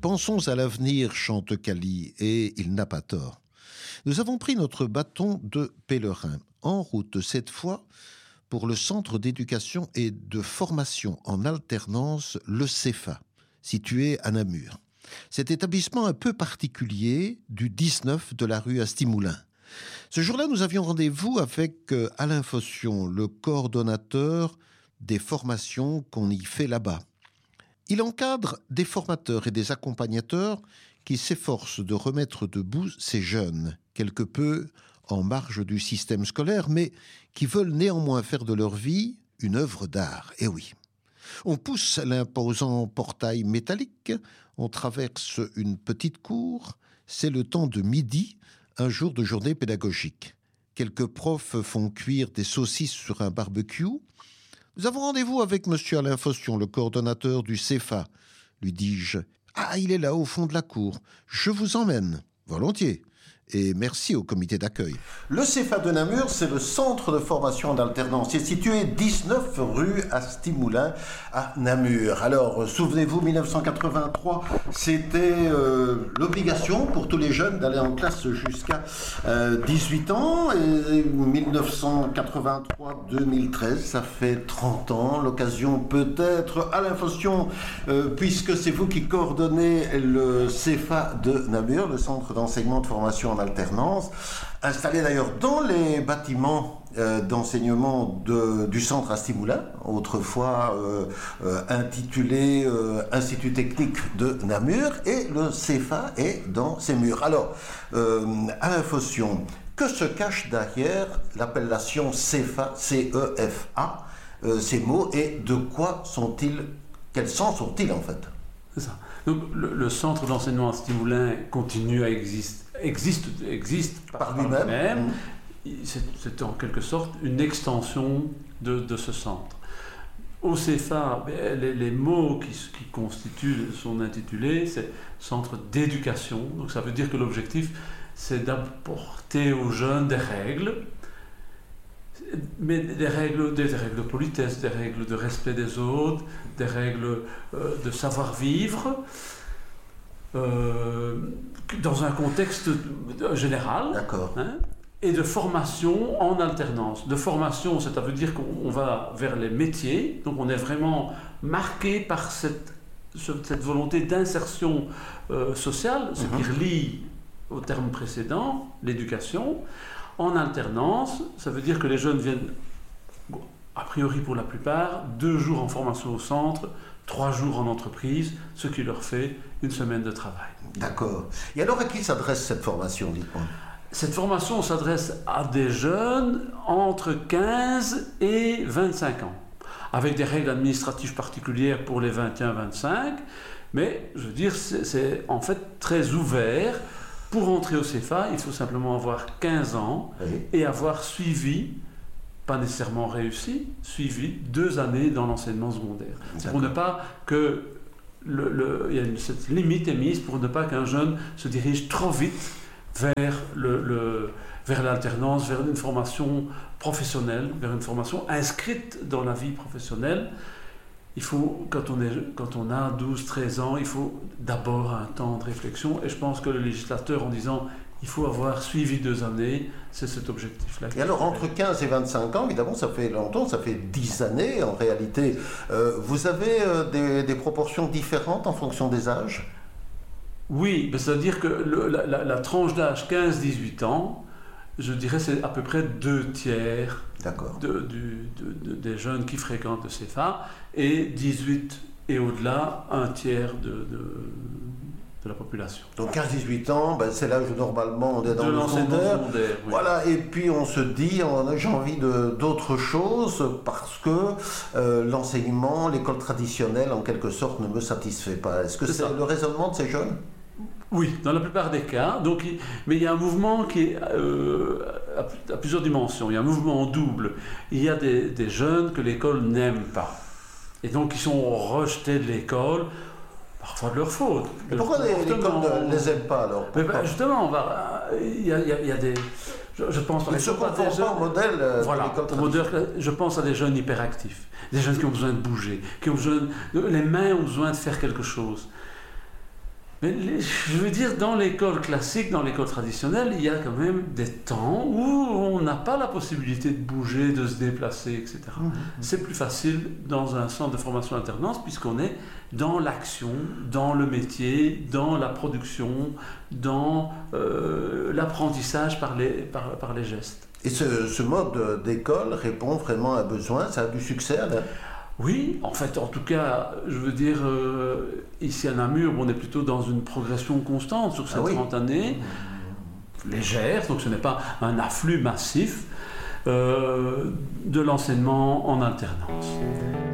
Pensons à l'avenir, chante Cali, et il n'a pas tort. Nous avons pris notre bâton de pèlerin, en route cette fois pour le Centre d'éducation et de formation en alternance, le CEFA, situé à Namur. Cet établissement un peu particulier du 19 de la rue Astimoulin. Ce jour-là, nous avions rendez-vous avec Alain Fossion, le coordonnateur des formations qu'on y fait là-bas. Il encadre des formateurs et des accompagnateurs qui s'efforcent de remettre debout ces jeunes, quelque peu en marge du système scolaire, mais qui veulent néanmoins faire de leur vie une œuvre d'art. Eh oui. On pousse l'imposant portail métallique, on traverse une petite cour, c'est le temps de midi, un jour de journée pédagogique. Quelques profs font cuire des saucisses sur un barbecue. Nous avons rendez-vous avec M. Alain Fossion, le coordonnateur du CEFA. Lui dis-je, « Ah, il est là, au fond de la cour. Je vous emmène. » Volontiers. Et merci au comité d'accueil. Le CEFA de Namur, c'est le centre de formation d'alternance. C'est situé 19 rue Astimoulin à Namur. Alors, souvenez-vous, 1983, c'était l'obligation pour tous les jeunes d'aller en classe jusqu'à 18 ans. Et 1983-2013, ça fait 30 ans. L'occasion peut-être, Alain Fossion, puisque c'est vous qui coordonnez le CEFA de Namur, le centre d'enseignement de formation en alternance, installé d'ailleurs dans les bâtiments d'enseignement du centre Astimoulin, autrefois intitulé Institut technique de Namur, et le CEFA est dans ces murs. Alors, Alain Fossion, que se cache derrière l'appellation CEFA, C-E-F-A, ces mots, et de quoi sont-ils, quel sens ont-ils en fait? C'est ça. Donc le centre d'enseignement Astimoulin continue à existe par lui-même. C'est en quelque sorte une extension de ce centre. Au CEFA, les mots qui constituent son intitulé, c'est centre d'éducation. Donc ça veut dire que l'objectif, c'est d'apporter aux jeunes des règles, mais des règles de politesse, des règles de respect des autres, des règles de savoir-vivre, dans un contexte général. D'accord. Hein, et de formation en alternance. De formation, ça veut dire qu'on va vers les métiers, donc on est vraiment marqué par cette volonté d'insertion sociale, ce qui relie au terme précédent, l'éducation. En alternance, ça veut dire que les jeunes viennent, a priori pour la plupart, 2 jours en formation au centre, 3 jours en entreprise, ce qui leur fait une semaine de travail. D'accord. Et alors à qui s'adresse cette formation, dites-moi? Cette formation s'adresse à des jeunes entre 15 et 25 ans, avec des règles administratives particulières pour les 21-25, mais je veux dire, c'est en fait très ouvert. Pour entrer au CEFA, il faut simplement avoir 15 ans et avoir suivi, pas nécessairement réussi, suivi 2 années dans l'enseignement secondaire. C'est pour ne pas que cette limite est mise pour ne pas qu'un jeune se dirige trop vite vers l'alternance, vers une formation professionnelle, vers une formation inscrite dans la vie professionnelle. Il faut, quand on a 12-13 ans, il faut d'abord un temps de réflexion. Et je pense que le législateur, en disant il faut avoir suivi 2 années, c'est cet objectif-là. Et alors, entre 15 et 25 ans, évidemment, ça fait longtemps, ça fait 10 années en réalité. Vous avez des proportions différentes en fonction des âges? Oui, c'est-à-dire que la tranche d'âge 15-18 ans, je dirais c'est à peu près 2 tiers des jeunes qui fréquentent le CEFA, et 18 et au-delà, 1 tiers de la population. Donc 15-18 ans, c'est l'âge où normalement on est dans le secondaire. Oui. Voilà, et puis on se dit, j'ai envie d'autre chose parce que l'enseignement, l'école traditionnelle en quelque sorte ne me satisfait pas. Est-ce que c'est le raisonnement de ces jeunes? Oui, dans la plupart des cas. Donc, mais il y a un mouvement qui est à plusieurs dimensions. Il y a un mouvement double. Il y a des jeunes que l'école n'aime pas. Et donc, ils sont rejetés de l'école, parfois de leur faute. Et pourquoi l'école ne les aime pas alors? Justement, il y a des... Je pense par exemple à des jeunes... modèle je pense à des jeunes hyperactifs, des jeunes qui ont besoin de bouger, qui ont besoin les mains ont besoin de faire quelque chose. Mais je veux dire, dans l'école classique, dans l'école traditionnelle, il y a quand même des temps où on n'a pas la possibilité de bouger, de se déplacer, etc. C'est plus facile dans un centre de formation alternance puisqu'on est dans l'action, dans le métier, dans la production, dans l'apprentissage par les gestes. Et ce mode d'école répond vraiment à un besoin, ça a du succès alors? Oui, en fait, en tout cas, je veux dire, ici à Namur, on est plutôt dans une progression constante sur ces 30 années, légère, donc ce n'est pas un afflux massif de l'enseignement en alternance.